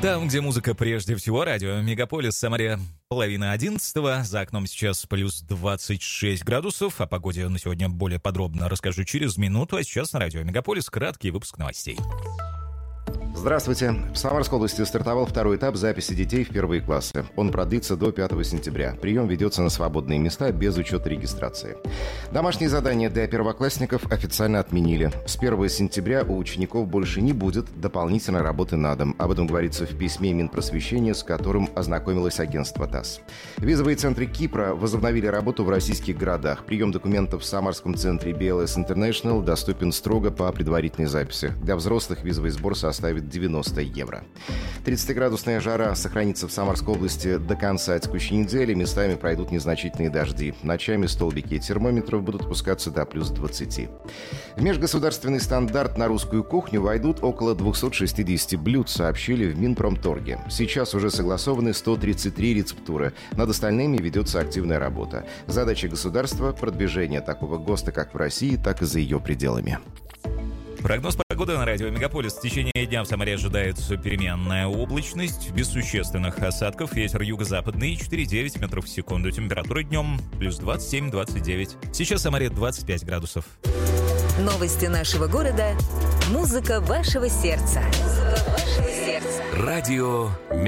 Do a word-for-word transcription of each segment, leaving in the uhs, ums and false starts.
Там, где музыка прежде всего, радио Мегаполис, Самаре, половина одиннадцатого. За окном сейчас плюс двадцать шесть градусов. О погоде на сегодня более подробно расскажу через минуту. А сейчас на радио Мегаполис краткий выпуск новостей. Здравствуйте. В Самарской области стартовал второй этап записи детей в первые классы. Он продлится до пятого сентября. Прием ведется на свободные места без учета регистрации. Домашние задания для первоклассников официально отменили. С первого сентября у учеников больше не будет дополнительной работы на дом. Об этом говорится в письме Минпросвещения, с которым ознакомилось агентство ТАСС. Визовые центры Кипра возобновили работу в российских городах. Прием документов в Самарском центре би эл эс International доступен строго по предварительной записи. Для взрослых визовый сбор составит девяносто евро. тридцатиградусная жара сохранится в Самарской области до конца текущей недели. Местами пройдут незначительные дожди. Ночами столбики термометров будут опускаться до плюс двадцати. В межгосударственный стандарт на русскую кухню войдут около двухсот шестидесяти блюд, сообщили в Минпромторге. Сейчас уже согласованы сто тридцать три рецептуры. Над остальными ведется активная работа. Задача государства – продвижение такого ГОСТа как в России, так и за ее пределами. Прогноз погоды на радио Мегаполис. В течение дня в Самаре ожидается переменная облачность, без существенных осадков. Ветер юго-западный четыре девять метров в секунду. Температура днем плюс двадцать семь двадцать девять. Сейчас в Самаре двадцать пять градусов. Новости нашего города. Музыка вашего сердца. Музыка вашего сердца. Радио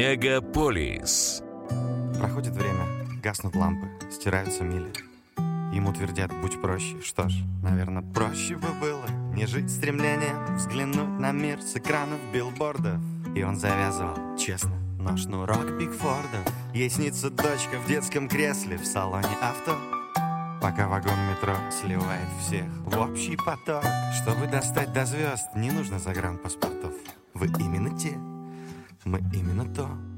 Мегаполис. Проходит время, гаснут лампы, стираются мили. Ему твердят: будь проще. Что ж, наверное, проще бы было не жить стремлением взглянуть на мир с экранов билбордов. И он завязывал, честно, но шнурок Пикфорда. Ей снится дочка в детском кресле в салоне авто, пока вагон метро сливает всех в общий поток. Чтобы достать до звезд, не нужно загранпаспортов. Вы именно те, мы именно то.